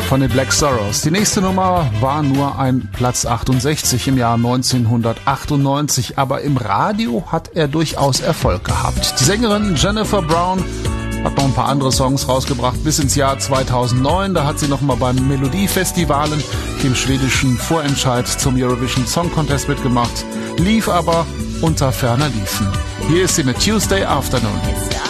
von den Black Sorrows. Die nächste Nummer war nur ein Platz 68 im Jahr 1998, aber im Radio hat er durchaus Erfolg gehabt. Die Sängerin Jennifer Brown hat noch ein paar andere Songs rausgebracht bis ins Jahr 2009. Da hat sie noch mal beim Melodiefestivalen, dem schwedischen Vorentscheid zum Eurovision Song Contest mitgemacht, lief aber unter ferner Liefen. Hier ist sie mit Tuesday Afternoon.